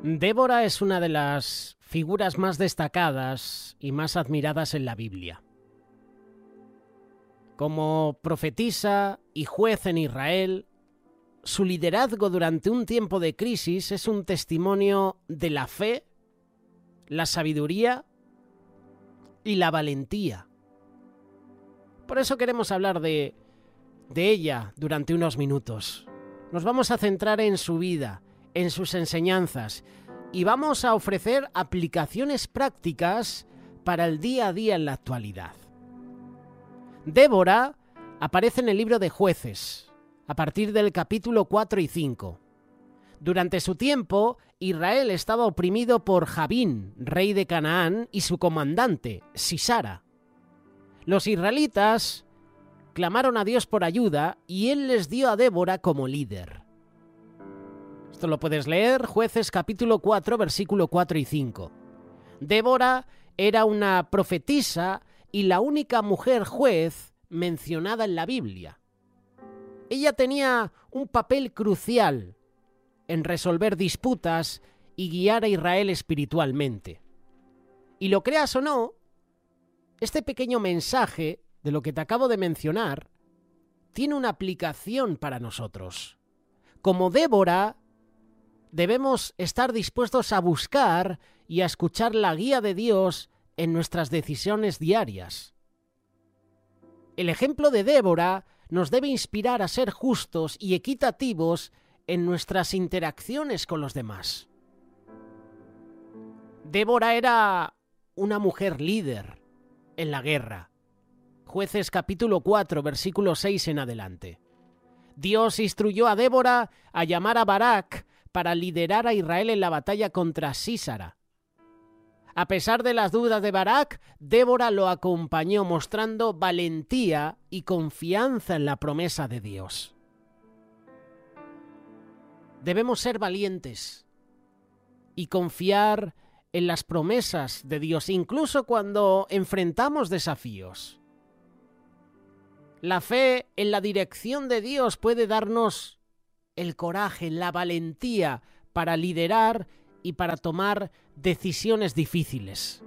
Débora es una de las figuras más destacadas y más admiradas en la Biblia. Como profetisa y juez en Israel, su liderazgo durante un tiempo de crisis es un testimonio de la fe, la sabiduría y la valentía. Por eso queremos hablar de ella durante unos minutos. Nos vamos a centrar en su vida, en sus enseñanzas, y vamos a ofrecer aplicaciones prácticas para el día a día en la actualidad. Débora aparece en el libro de Jueces, a partir del capítulo 4 y 5. Durante su tiempo, Israel estaba oprimido por Jabín, rey de Canaán, y su comandante, Sisara. Los israelitas clamaron a Dios por ayuda y él les dio a Débora como líder. Esto lo puedes leer, Jueces capítulo 4, versículo 4 y 5. Débora era una profetisa y la única mujer juez mencionada en la Biblia. Ella tenía un papel crucial en resolver disputas y guiar a Israel espiritualmente. Y lo creas o no, este pequeño mensaje de lo que te acabo de mencionar tiene una aplicación para nosotros. Como Débora, debemos estar dispuestos a buscar y a escuchar la guía de Dios en nuestras decisiones diarias. El ejemplo de Débora nos debe inspirar a ser justos y equitativos en nuestras interacciones con los demás. Débora era una mujer líder en la guerra. Jueces capítulo 4, versículo 6 en adelante. Dios instruyó a Débora a llamar a Barak para liderar a Israel en la batalla contra Sísara. A pesar de las dudas de Barak, Débora lo acompañó mostrando valentía y confianza en la promesa de Dios. Debemos ser valientes y confiar en las promesas de Dios, incluso cuando enfrentamos desafíos. La fe en la dirección de Dios puede darnos el coraje, la valentía para liderar y para tomar decisiones difíciles.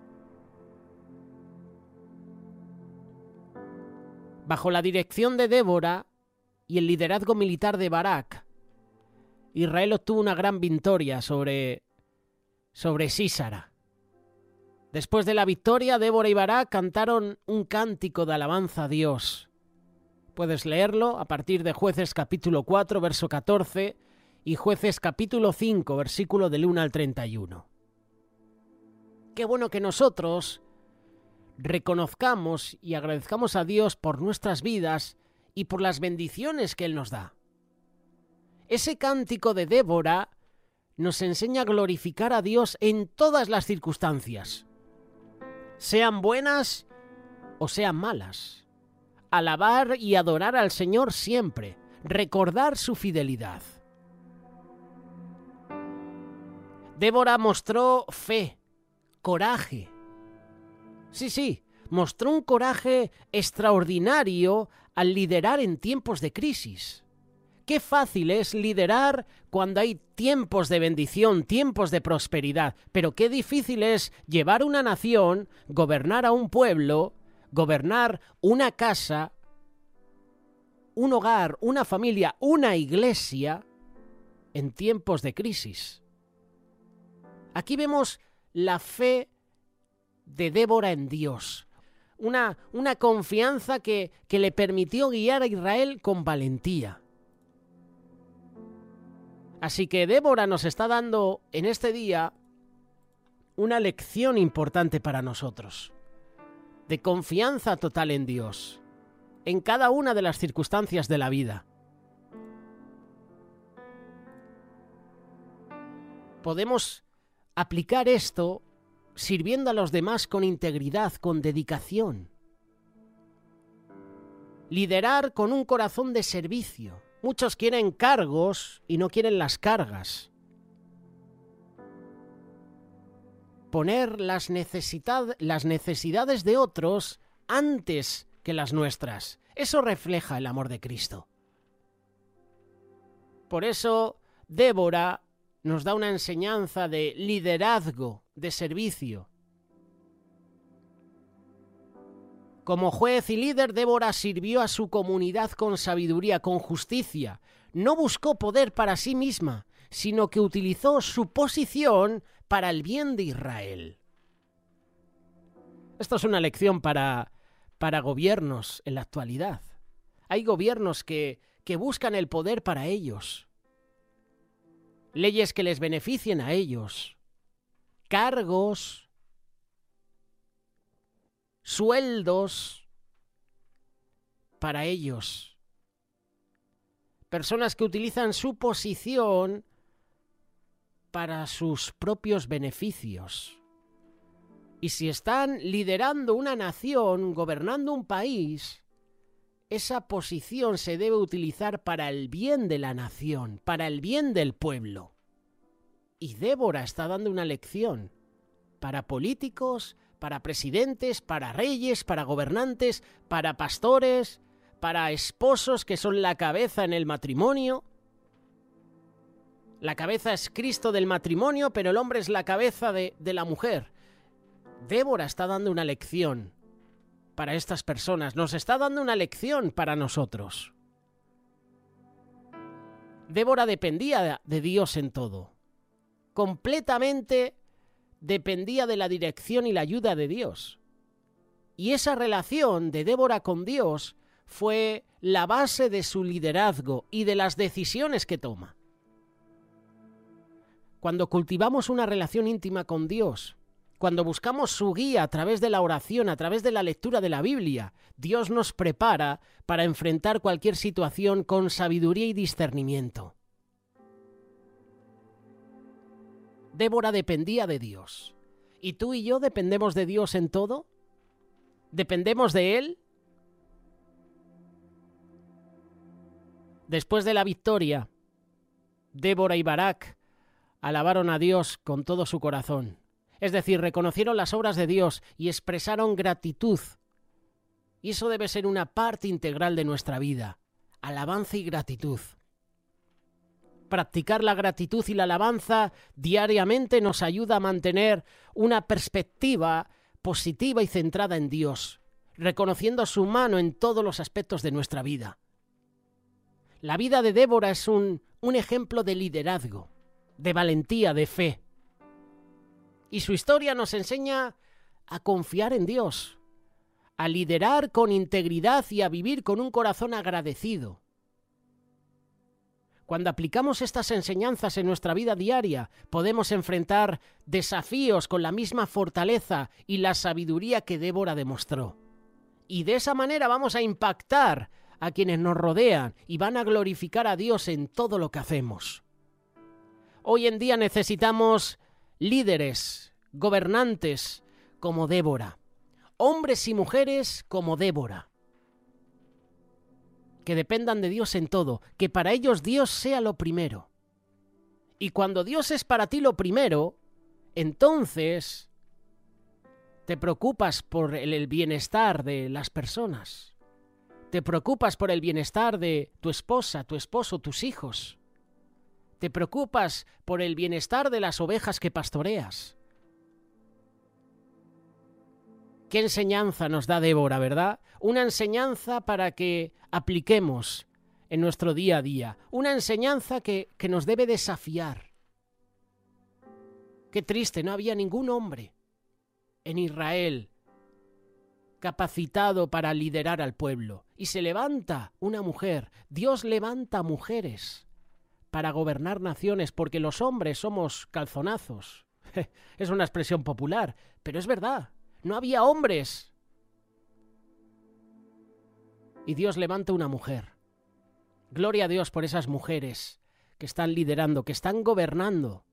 Bajo la dirección de Débora y el liderazgo militar de Barak, Israel obtuvo una gran victoria sobre Sísara. Después de la victoria, Débora y Barak cantaron un cántico de alabanza a Dios. Puedes leerlo a partir de Jueces capítulo 4, verso 14 y Jueces capítulo 5, versículo del 1 al 31. Qué bueno que nosotros reconozcamos y agradezcamos a Dios por nuestras vidas y por las bendiciones que Él nos da. Ese cántico de Débora nos enseña a glorificar a Dios en todas las circunstancias, sean buenas o sean malas. Alabar y adorar al Señor siempre, recordar su fidelidad. Débora mostró fe, coraje. Sí, mostró un coraje extraordinario al liderar en tiempos de crisis. Qué fácil es liderar cuando hay tiempos de bendición, tiempos de prosperidad, pero qué difícil es llevar una nación, gobernar a un pueblo, gobernar una casa, un hogar, una familia, una iglesia en tiempos de crisis. Aquí vemos la fe de Débora en Dios, una confianza que le permitió guiar a Israel con valentía. Así que Débora nos está dando en este día una lección importante para nosotros, de confianza total en Dios, en cada una de las circunstancias de la vida. Podemos aplicar esto sirviendo a los demás con integridad, con dedicación. Liderar con un corazón de servicio. Muchos quieren cargos y no quieren las cargas. Poner las necesidades de otros antes que las nuestras. Eso refleja el amor de Cristo. Por eso Débora nos da una enseñanza de liderazgo, de servicio. Como juez y líder, Débora sirvió a su comunidad con sabiduría, con justicia. No buscó poder para sí misma, sino que utilizó su posición para el bien de Israel. Esto es una lección para gobiernos en la actualidad. Hay gobiernos que buscan el poder para ellos. Leyes que les beneficien a ellos. Cargos, sueldos para ellos. Personas que utilizan su posición para sus propios beneficios. Y si están liderando una nación, gobernando un país, esa posición se debe utilizar para el bien de la nación, para el bien del pueblo. Y Débora está dando una lección para políticos, para presidentes, para reyes, para gobernantes, para pastores, para esposos que son la cabeza en el matrimonio. La cabeza es Cristo del matrimonio, pero el hombre es la cabeza de la mujer. Débora está dando una lección para estas personas, nos está dando una lección para nosotros. Débora dependía de Dios en todo, completamente dependía de la dirección y la ayuda de Dios. Y esa relación de Débora con Dios fue la base de su liderazgo y de las decisiones que toma. Cuando cultivamos una relación íntima con Dios, cuando buscamos su guía a través de la oración, a través de la lectura de la Biblia, Dios nos prepara para enfrentar cualquier situación con sabiduría y discernimiento. Débora dependía de Dios. ¿Y tú y yo dependemos de Dios en todo? ¿Dependemos de Él? Después de la victoria, Débora y Barak alabaron a Dios con todo su corazón. Es decir, reconocieron las obras de Dios y expresaron gratitud. Y eso debe ser una parte integral de nuestra vida. Alabanza y gratitud. Practicar la gratitud y la alabanza diariamente nos ayuda a mantener una perspectiva positiva y centrada en Dios, reconociendo su mano en todos los aspectos de nuestra vida. La vida de Débora es un ejemplo de liderazgo, de valentía, de fe. Y su historia nos enseña a confiar en Dios, a liderar con integridad y a vivir con un corazón agradecido. Cuando aplicamos estas enseñanzas en nuestra vida diaria, podemos enfrentar desafíos con la misma fortaleza y la sabiduría que Débora demostró. Y de esa manera vamos a impactar a quienes nos rodean y van a glorificar a Dios en todo lo que hacemos. Hoy en día necesitamos líderes, gobernantes como Débora, hombres y mujeres como Débora, que dependan de Dios en todo, que para ellos Dios sea lo primero. Y cuando Dios es para ti lo primero, entonces te preocupas por el bienestar de las personas, te preocupas por el bienestar de tu esposa, tu esposo, tus hijos. Te preocupas por el bienestar de las ovejas que pastoreas. ¿Qué enseñanza nos da Débora, verdad? Una enseñanza para que apliquemos en nuestro día a día. Una enseñanza que nos debe desafiar. Qué triste, no había ningún hombre en Israel capacitado para liderar al pueblo. Y se levanta una mujer. Dios levanta mujeres para gobernar naciones, porque los hombres somos calzonazos. Es una expresión popular, pero es verdad. No había hombres. Y Dios levanta una mujer. Gloria a Dios por esas mujeres que están liderando, que están gobernando.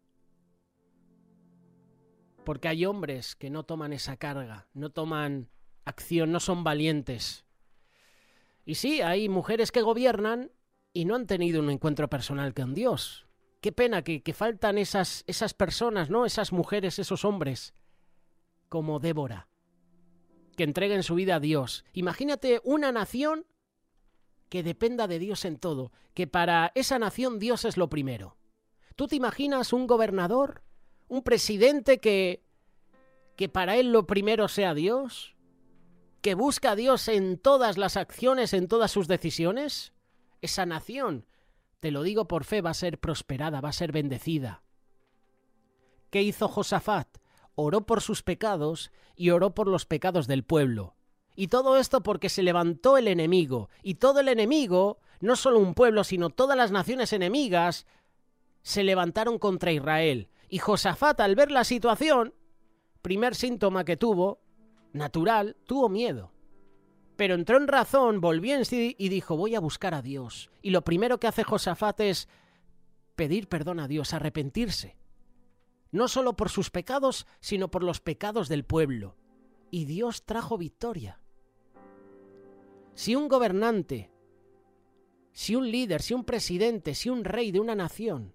Porque hay hombres que no toman esa carga, no toman acción, no son valientes. Y sí, hay mujeres que gobiernan y no han tenido un encuentro personal con Dios. Qué pena que faltan esas personas, ¿no? Esas mujeres, esos hombres, como Débora, que entreguen su vida a Dios. Imagínate una nación que dependa de Dios en todo, que para esa nación Dios es lo primero. ¿Tú te imaginas un gobernador, un presidente que para él lo primero sea Dios? ¿Que busca a Dios en todas las acciones, en todas sus decisiones? Esa nación, te lo digo por fe, va a ser prosperada, va a ser bendecida. ¿Qué hizo Josafat? Oró por sus pecados y oró por los pecados del pueblo. Y todo esto porque se levantó el enemigo. Y todo el enemigo, no solo un pueblo, sino todas las naciones enemigas, se levantaron contra Israel. Y Josafat, al ver la situación, primer síntoma que tuvo, natural, tuvo miedo. Pero entró en razón, volvió en sí y dijo, voy a buscar a Dios. Y lo primero que hace Josafat es pedir perdón a Dios, arrepentirse. No solo por sus pecados, sino por los pecados del pueblo. Y Dios trajo victoria. Si un gobernante, si un líder, si un presidente, si un rey de una nación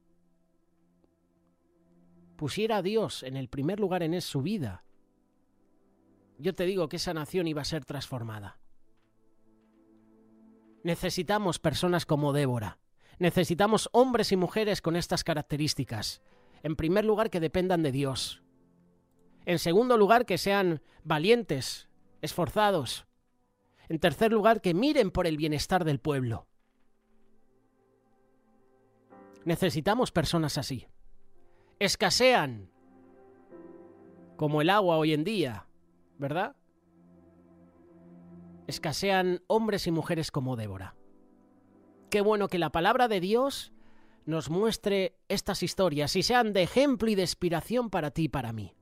pusiera a Dios en el primer lugar en su vida, yo te digo que esa nación iba a ser transformada. Necesitamos personas como Débora. Necesitamos hombres y mujeres con estas características. En primer lugar, que dependan de Dios. En segundo lugar, que sean valientes, esforzados. En tercer lugar, que miren por el bienestar del pueblo. Necesitamos personas así. Escasean, como el agua hoy en día, ¿verdad? Escasean hombres y mujeres como Débora. Qué bueno que la palabra de Dios nos muestre estas historias y sean de ejemplo y de inspiración para ti y para mí.